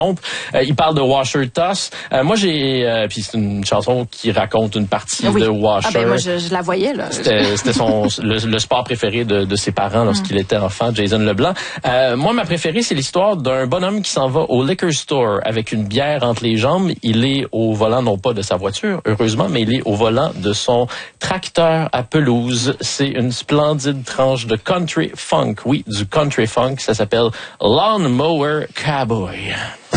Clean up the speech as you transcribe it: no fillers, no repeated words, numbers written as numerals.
Il parle de Washer Toss. Moi, puis c'est une chanson qui raconte une partie de Washer. Ah ben moi, je la voyais, là. C'était le sport préféré de ses parents lorsqu'il était enfant, Jason Leblanc. Moi, ma préférée, c'est l'histoire d'un bonhomme qui s'en va au liquor store avec une bière entre les jambes. Il est au volant, non pas de sa voiture, heureusement, mais il est au volant de son tracteur à pelouse. C'est une splendide tranche de country funk. Oui, du country funk. Ça s'appelle Lawn Mower Cowboy.